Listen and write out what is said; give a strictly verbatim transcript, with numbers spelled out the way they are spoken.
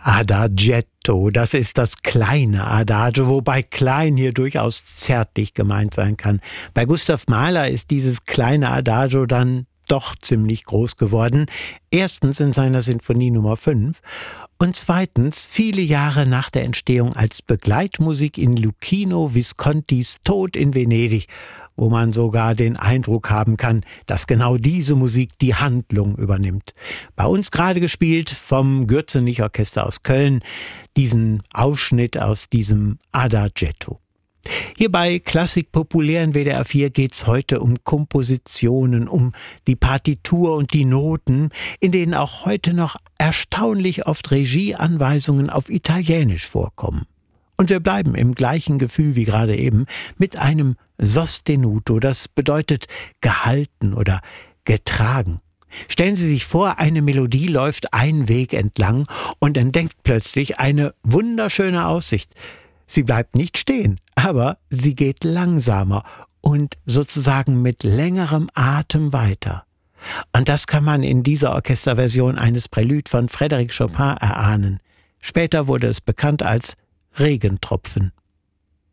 Adagietto, das ist das kleine Adagio, wobei klein hier durchaus zärtlich gemeint sein kann. Bei Gustav Mahler ist dieses kleine Adagio dann doch ziemlich groß geworden. Erstens in seiner Sinfonie Nummer fünf und zweitens viele Jahre nach der Entstehung als Begleitmusik in Luchino Viscontis Tod in Venedig, wo man sogar den Eindruck haben kann, dass genau diese Musik die Handlung übernimmt. Bei uns gerade gespielt vom Gürzenich-Orchester aus Köln, diesen Ausschnitt aus diesem Adagietto. Hier bei Klassik populär in W D R vier geht's heute um Kompositionen, um die Partitur und die Noten, in denen auch heute noch erstaunlich oft Regieanweisungen auf Italienisch vorkommen. Und wir bleiben im gleichen Gefühl wie gerade eben mit einem Sostenuto, das bedeutet gehalten oder getragen. Stellen Sie sich vor, eine Melodie läuft einen Weg entlang und entdeckt plötzlich eine wunderschöne Aussicht. Sie bleibt nicht stehen, aber sie geht langsamer und sozusagen mit längerem Atem weiter. Und das kann man in dieser Orchesterversion eines Prälude von Frédéric Chopin erahnen. Später wurde es bekannt als Regentropfen.